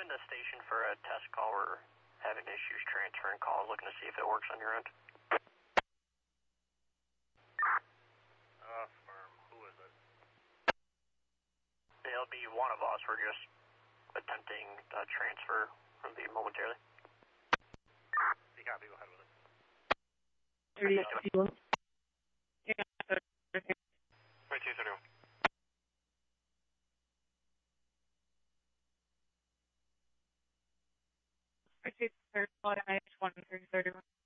in the station for a test call? We're having issues transferring calls, looking to see if it works on your end. Firm. Who is it? It'll be one of us. We're just attempting a transfer. It'll be momentarily. You copy, go ahead with it. 32. Yeah, 3231. I see third spot IH 1331.